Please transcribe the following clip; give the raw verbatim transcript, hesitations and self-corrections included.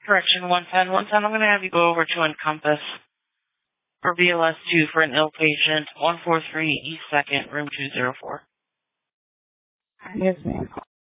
Correction one ten. one ten, I'm going to have you go over to Encompass for B L S two for an ill patient, one four three East second, room two oh four. Yes, ma'am.